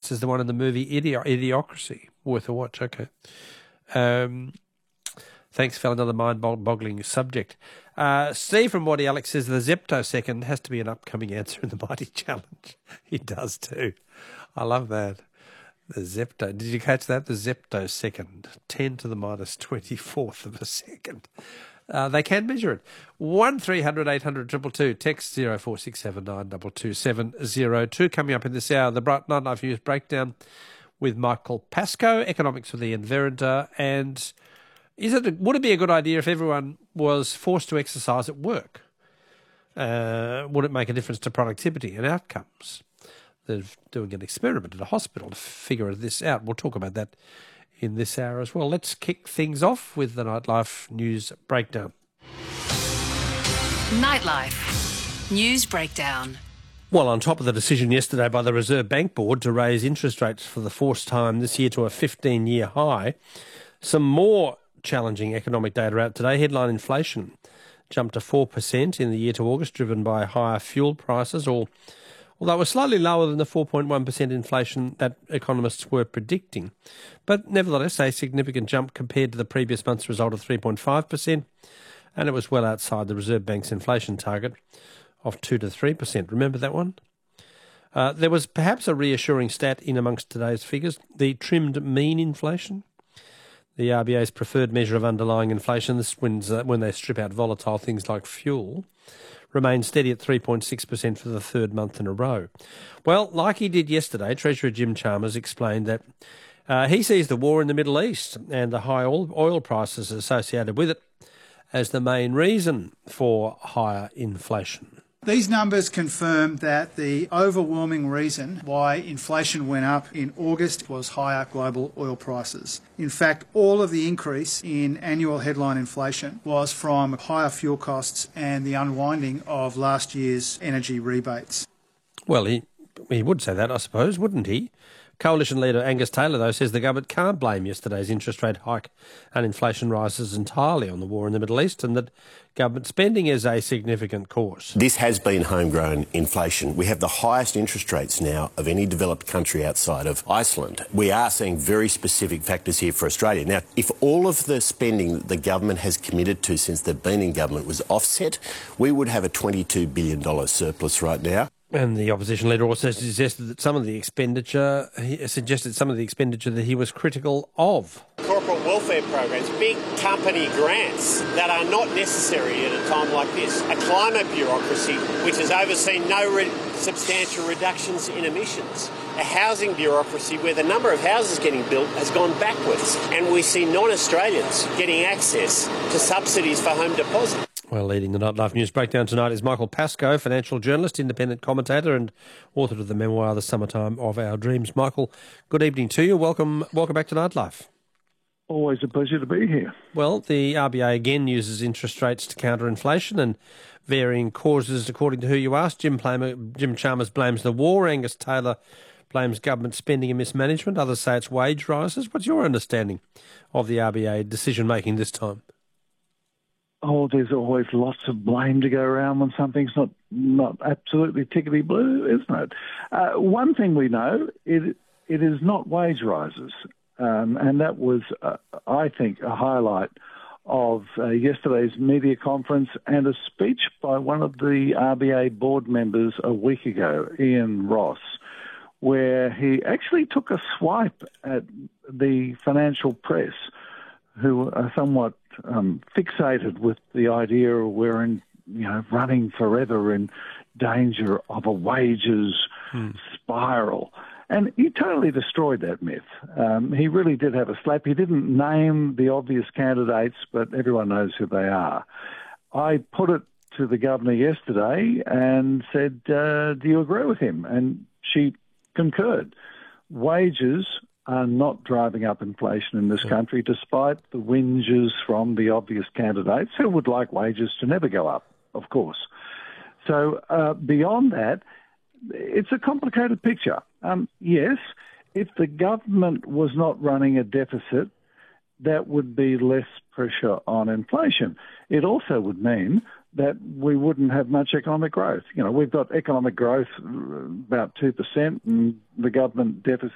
references the one in the movie Idiocracy. Worth a watch, okay. Thanks for another mind-boggling subject. Steve from Wadi Alex says the Zepto second has to be an upcoming answer in the Mighty Challenge. He does too. I love that. The Zepto. Did you catch that? The Zepto second. 10 to the minus 24th of a second. They can measure it. 1300 800 222. Text 0467 922 702. Coming up in this hour, the Bright Nightlife News Breakdown with Michael Pascoe, economics with Ian Verenter, and would it be a good idea if everyone was forced to exercise at work? Would it make a difference to productivity and outcomes? They're doing an experiment at a hospital to figure this out. We'll talk about that in this hour as well. Let's kick things off with the Nightlife News Breakdown. Nightlife News Breakdown. Well, on top of the decision yesterday by the Reserve Bank Board to raise interest rates for the fourth time this year to a 15-year high, some more challenging economic data out today. Headline inflation jumped to 4% in the year to August, driven by higher fuel prices, although it was slightly lower than the 4.1% inflation that economists were predicting. But nevertheless, a significant jump compared to the previous month's result of 3.5%, and it was well outside the Reserve Bank's inflation target of 2 to 3%. Remember that one? There was perhaps a reassuring stat in amongst today's figures, the trimmed mean inflation. The RBA's preferred measure of underlying inflation, this when they strip out volatile things like fuel, remained steady at 3.6% for the third month in a row. Well, like he did yesterday, Treasurer Jim Chalmers explained that he sees the war in the Middle East and the high oil prices associated with it as the main reason for higher inflation. These numbers confirm that the overwhelming reason why inflation went up in August was higher global oil prices. In fact, all of the increase in annual headline inflation was from higher fuel costs and the unwinding of last year's energy rebates. Well, he would say that, I suppose, wouldn't he? Coalition leader Angus Taylor, though, says the government can't blame yesterday's interest rate hike and inflation rises entirely on the war in the Middle East, and that government spending is a significant cause. This has been homegrown inflation. We have the highest interest rates now of any developed country outside of Iceland. We are seeing very specific factors here for Australia. Now, if all of the spending that the government has committed to since they've been in government was offset, we would have a $22 billion surplus right now. And the opposition leader also suggested some of the expenditure that he was critical of. Corporate welfare programs, big company grants that are not necessary at a time like this. A climate bureaucracy which has overseen no substantial reductions in emissions. A housing bureaucracy where the number of houses getting built has gone backwards. And we see non-Australians getting access to subsidies for home deposit. Well, leading the Nightlife News Breakdown tonight is Michael Pascoe, financial journalist, independent commentator and author of the memoir The Summertime of Our Dreams. Michael, good evening to you. Welcome back to Nightlife. Always a pleasure to be here. Well, the RBA again uses interest rates to counter inflation and varying causes according to who you ask. Jim Chalmers blames the war. Angus Taylor blames government spending and mismanagement. Others say it's wage rises. What's your understanding of the RBA decision-making this time? Oh, there's always lots of blame to go around when something's not absolutely tickety blue, isn't it? One thing we know, it is not wage rises. And that was, I think, a highlight of yesterday's media conference and a speech by one of the RBA board members a week ago, Ian Ross, where he actually took a swipe at the financial press, who are somewhat fixated with the idea of we're running forever in danger of a wages spiral. And he totally destroyed that myth. He really did have a slap. He didn't name the obvious candidates, but everyone knows who they are. I put it to the governor yesterday and said, do you agree with him? And she concurred. Wages are not driving up inflation in this country, despite the whinges from the obvious candidates who would like wages to never go up, of course. So beyond that, it's a complicated picture. Yes, if the government was not running a deficit, that would be less pressure on inflation. It also would mean that we wouldn't have much economic growth. We've got economic growth about 2% and the government deficit